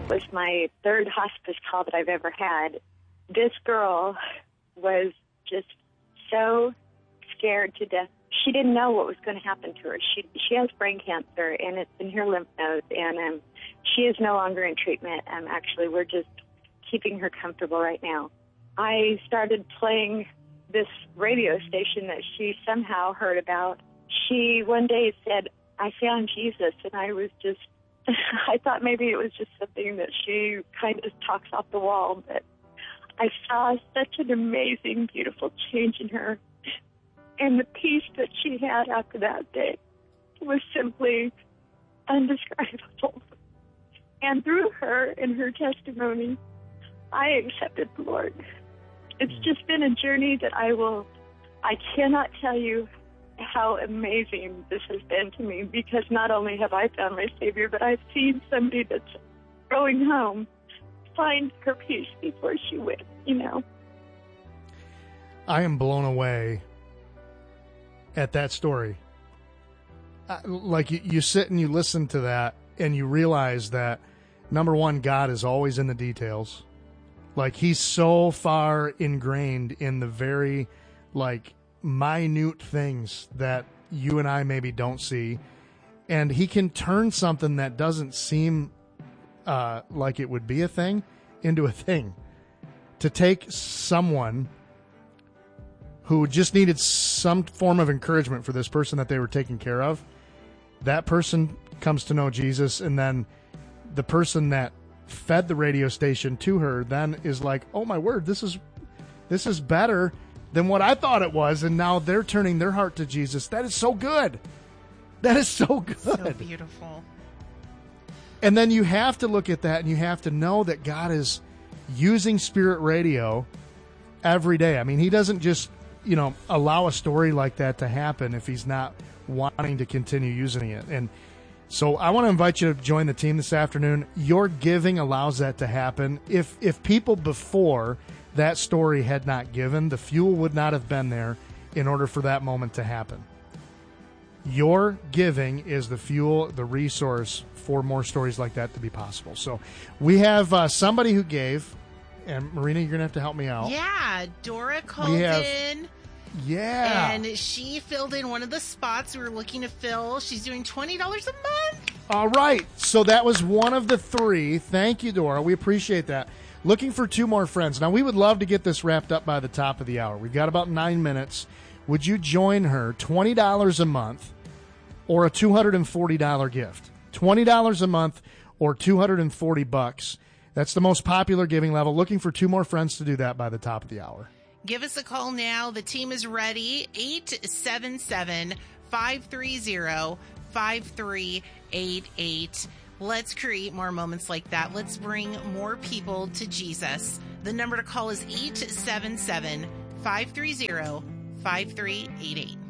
was my third hospice call that I've ever had. This girl was just so scared to death. She didn't know what was going to happen to her. She has brain cancer, and it's in her lymph nodes, and she is no longer in treatment. Actually, we're just keeping her comfortable right now. I started playing this radio station that she somehow heard about. She one day said, "I found Jesus," and I was just, I thought maybe it was just something that she kind of talks off the wall, but I saw such an amazing, beautiful change in her. And the peace that she had after that day was simply indescribable. And through her and her testimony, I accepted the Lord. It's just been a journey that I cannot tell you how amazing this has been to me, because not only have I found my Savior, but I've seen somebody that's going home find her peace before she went, you know. I am blown away at that story. Like you sit and you listen to that and you realize that, number one, God is always in the details. Like, he's so far ingrained in the very, like, minute things that you and I maybe don't see. And he can turn something that doesn't seem like it would be a thing into a thing. To take someone who just needed some form of encouragement for this person that they were taking care of, that person comes to know Jesus, and then the person that fed the radio station to her then is like, oh my word, this is better than what I thought it was, and now they're turning their heart to Jesus. That is so good. That is so good. So beautiful. And then you have to look at that, and you have to know that God is using Spirit Radio every day. I mean, he doesn't just, allow a story like that to happen if he's not wanting to continue using it. And so I want to invite you to join the team this afternoon. Your giving allows that to happen. If people before that story had not given, the fuel would not have been there in order for that moment to happen. Your giving is the fuel, the resource for more stories like that to be possible. So we have somebody who gave, and Marina, you're going to have to help me out. Yeah, Dora called in. Yeah. And she filled in one of the spots we were looking to fill. She's doing $20 a month. All right. So that was one of the three. Thank you, Dora. We appreciate that. Looking for two more friends. Now, we would love to get this wrapped up by the top of the hour. We've got about 9 minutes. Would you join her? $20 a month or a $240 gift? $20 a month or $240. That's the most popular giving level. Looking for two more friends to do that by the top of the hour. Give us a call now. The team is ready. 877-530-5388. Let's create more moments like that. Let's bring more people to Jesus. The number to call is 877-530-5388.